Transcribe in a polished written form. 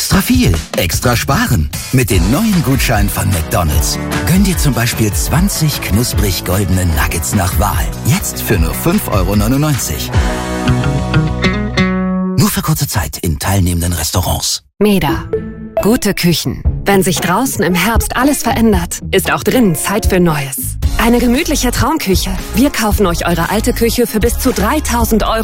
Extra viel, extra sparen. Mit den neuen Gutscheinen von McDonald's. Gönn dir zum Beispiel 20 knusprig goldene Nuggets nach Wahl. Jetzt für nur 5,99 €. Nur für kurze Zeit in teilnehmenden Restaurants. Meda. Gute Küchen. Wenn sich draußen im Herbst alles verändert, ist auch drinnen Zeit für Neues. Eine gemütliche Traumküche. Wir kaufen euch eure alte Küche für bis zu 3.000 €